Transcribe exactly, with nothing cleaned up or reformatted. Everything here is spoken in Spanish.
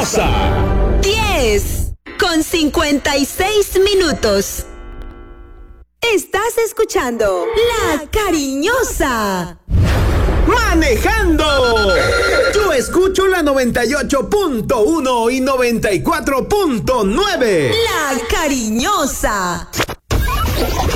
Cariñosa. diez con cincuenta y seis minutos. Estás escuchando La Cariñosa. Manejando. Yo escucho la noventa y ocho punto uno y noventa y cuatro punto nueve. La Cariñosa.